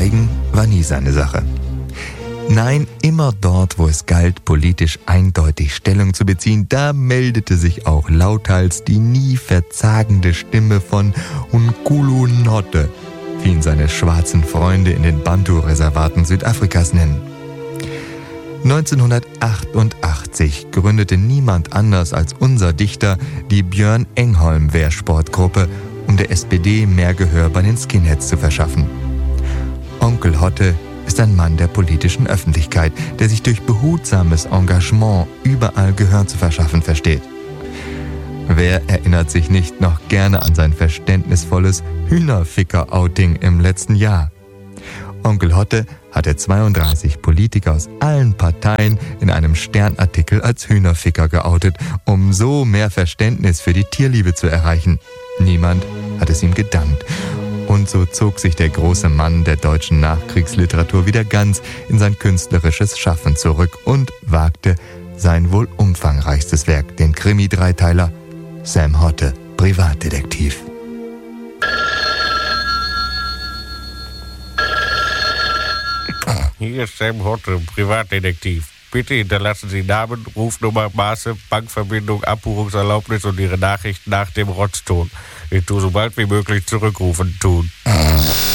Schweigen war nie seine Sache. Nein, immer dort, wo es galt, politisch eindeutig Stellung zu beziehen, da meldete sich auch lauthals die nie verzagende Stimme von Nkulu Nodde, wie ihn seine schwarzen Freunde in den Bantu-Reservaten Südafrikas nennen. 1988 gründete niemand anders als unser Dichter die Björn Engholm Wehrsportgruppe, um der SPD mehr Gehör bei den Skinheads zu verschaffen. Onkel Hotte ist ein Mann der politischen Öffentlichkeit, der sich durch behutsames Engagement überall Gehör zu verschaffen versteht. Wer erinnert sich nicht noch gerne an sein verständnisvolles Hühnerficker-Outing im letzten Jahr? Onkel Hotte hatte 32 Politiker aus allen Parteien in einem Sternartikel als Hühnerficker geoutet, um so mehr Verständnis für die Tierliebe zu erreichen. Niemand hat es ihm gedankt. Und so zog sich der große Mann der deutschen Nachkriegsliteratur wieder ganz in sein künstlerisches Schaffen zurück und wagte sein wohl umfangreichstes Werk, den Krimi-Dreiteiler Sam Hotte, Privatdetektiv. Hier ist Sam Hotte, Privatdetektiv. Bitte hinterlassen Sie Namen, Rufnummer, Maße, Bankverbindung, Abbuchungserlaubnis und Ihre Nachricht nach dem Rotzton. Ich tue so bald wie möglich zurückrufen tun.